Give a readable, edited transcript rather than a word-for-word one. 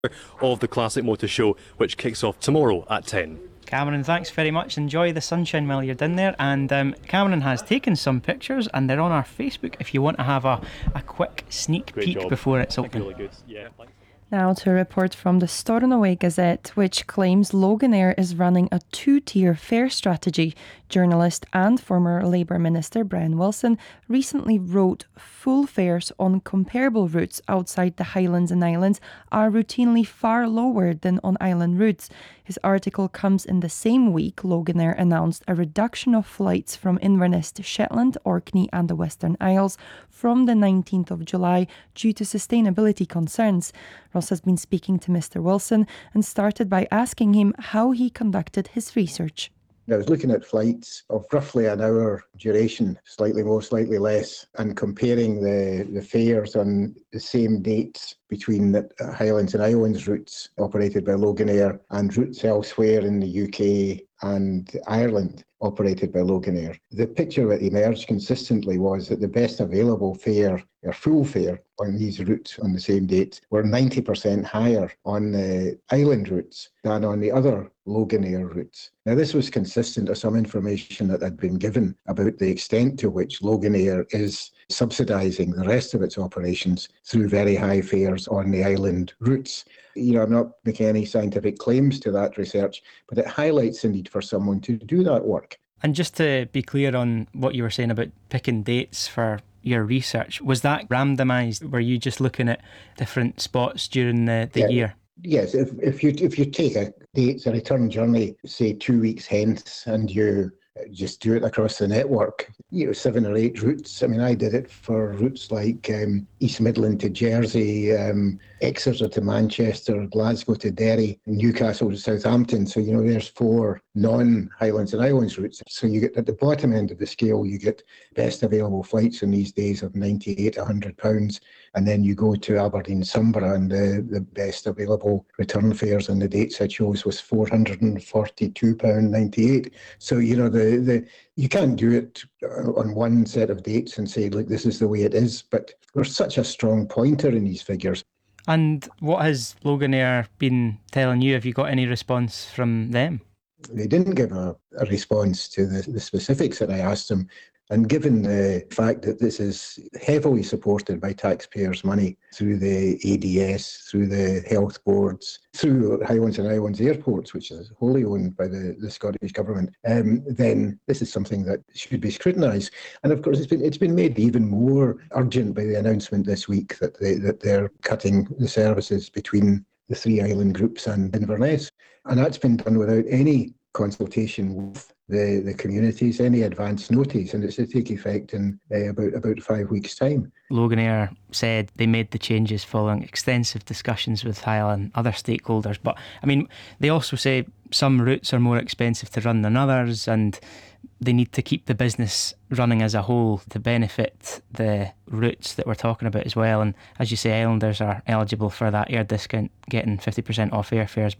of the Classic Motor Show, which kicks off tomorrow at 10. Cameron, thanks very much. Enjoy the sunshine while you're down there. And Cameron has taken some pictures and they're on our Facebook if you want to have a quick sneak Great peek job. before it's open. Really good. Yeah, thanks. Now to a report from the Stornoway Gazette, which claims Loganair is running a two-tier fare strategy. Journalist and former Labour Minister Brian Wilson recently wrote full fares on comparable routes outside the Highlands and Islands are routinely far lower than on island routes. His article comes in the same week Loganair announced a reduction of flights from Inverness to Shetland, Orkney and the Western Isles from the 19th of July due to sustainability concerns. Ross has been speaking to Mr. Wilson and started by asking him how he conducted his research. I was looking at flights of roughly an hour duration, slightly more, slightly less, and comparing the fares on the same dates between the Highlands and Islands routes operated by Loganair and routes elsewhere in the UK and Ireland operated by Loganair. The picture that emerged consistently was that the best available fare, or full fare, on these routes on the same dates were 90% higher on the island routes than on the other Loganair routes. Now, this was consistent with some information that had been given about the extent to which Loganair is subsidising the rest of its operations through very high fares on the island routes. I'm not making any scientific claims to that research, but it highlights the need for someone to do that work. And just to be clear on what you were saying about picking dates for your research, was that randomised? Were you just looking at different spots during the year? Yes, if you take a return journey, say 2 weeks hence, and you just do it across the network, 7 or 8 routes. I mean, I did it for routes like East Midland to Jersey, Exeter to Manchester, Glasgow to Derry, Newcastle to Southampton. So, there's 4 non-Highlands and Islands routes. So you get at the bottom end of the scale, you get best available flights in these days of £98, £100. And then you go to Aberdeen, Sunborough, and the best available return fares and the dates I chose was £442.98. So, you can't do it on one set of dates and say, look, this is the way it is. But there's such a strong pointer in these figures. And what has Loganair been telling you? Have you got any response from them? They didn't give a response to the specifics that I asked them. And given the fact that this is heavily supported by taxpayers' money through the ADS, through the health boards, through Highlands and Islands airports, which is wholly owned by the Scottish Government, then this is something that should be scrutinised. And of course, it's been made even more urgent by the announcement this week that they're cutting the services between the 3 island groups and Inverness. And that's been done without any consultation with the communities, any advance notice, and it's to take effect in about 5 weeks' time. Loganair said they made the changes following extensive discussions with Highland other stakeholders, but I mean, they also say some routes are more expensive to run than others, and they need to keep the business running as a whole to benefit the routes that we're talking about as well. And as you say, islanders are eligible for that air discount, getting 50% off airfares,